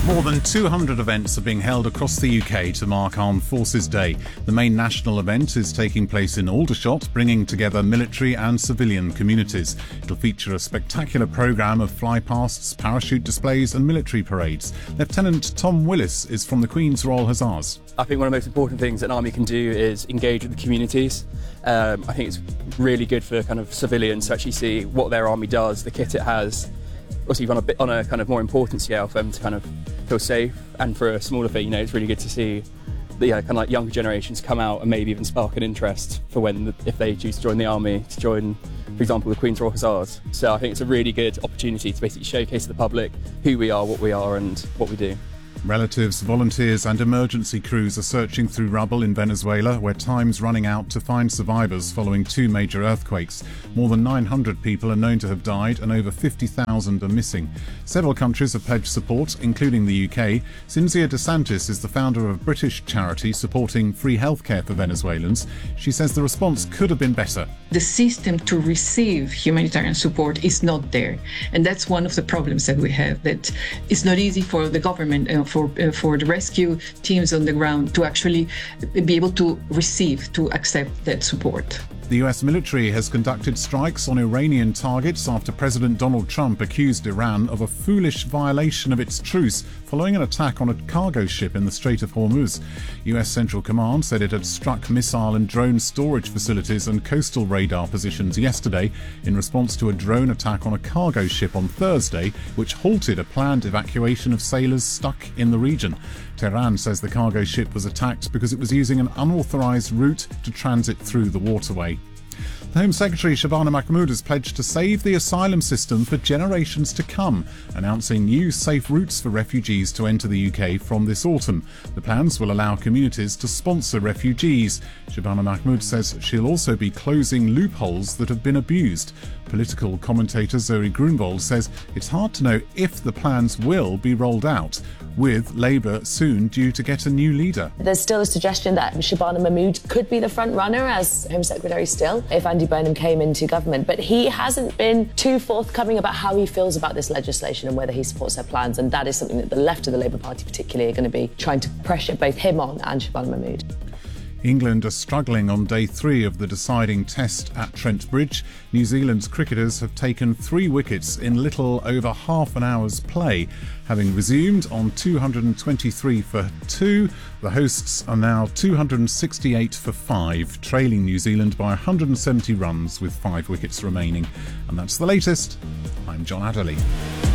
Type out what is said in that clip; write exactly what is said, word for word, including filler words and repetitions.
More than two hundred events are being held across the U K to mark Armed Forces Day. The main national event is taking place in Aldershot, bringing together military and civilian communities. It'll feature a spectacular programme of flypasts, parachute displays and military parades. Lieutenant Tom Willis is from the Queen's Royal Hussars. I think one of the most important things an army can do is engage with the communities. Um, I think it's really good for kind of civilians to actually see what their army does, the kit it has. Also, on a bit on a kind of more important scale for them to kind of feel safe, and for a smaller thing, you know, it's really good to see the yeah, kind of like younger generations come out and maybe even spark an interest for when, if they choose to join the army, to join, for example, the Queen's Royal Hussars. So I think it's a really good opportunity to basically showcase to the public who we are, what we are, and what we do. Relatives, volunteers and emergency crews are searching through rubble in Venezuela, where time's running out to find survivors following two major earthquakes. More than nine hundred people are known to have died and over fifty thousand are missing. Several countries have pledged support, including the U K. Cynthia DeSantis is the founder of a British charity supporting free healthcare for Venezuelans. She says the response could have been better. The system to receive humanitarian support is not there. And that's one of the problems that we have, that it's not easy for the government uh, For, uh, for the rescue teams on the ground to actually be able to receive, to accept that support. The U S military has conducted strikes on Iranian targets after President Donald Trump accused Iran of a foolish violation of its truce following an attack on a cargo ship in the Strait of Hormuz. U S Central Command said it had struck missile and drone storage facilities and coastal radar positions yesterday in response to a drone attack on a cargo ship on Thursday, which halted a planned evacuation of sailors stuck in the region. Tehran says the cargo ship was attacked because it was using an unauthorised route to transit through the waterway. The Home Secretary Shabana Mahmood has pledged to save the asylum system for generations to come, announcing new safe routes for refugees to enter the U K from this autumn. The plans will allow communities to sponsor refugees. Shabana Mahmood says she'll also be closing loopholes that have been abused. Political commentator Zoe Grunwald says it's hard to know if the plans will be rolled out, with Labour soon due to get a new leader. There's still a suggestion that Shabana Mahmood could be the front runner as Home Secretary still, if Andy Burnham came into government. But he hasn't been too forthcoming about how he feels about this legislation and whether he supports their plans. And that is something that the left of the Labour Party particularly are going to be trying to pressure both him on and Shabana Mahmood. England are struggling on day three of the deciding test at Trent Bridge. New Zealand's cricketers have taken three wickets in little over half an hour's play. Having resumed on two hundred twenty-three for two, the hosts are now two hundred sixty-eight for five, trailing New Zealand by one hundred seventy runs with five wickets remaining. And that's the latest. I'm John Adderley.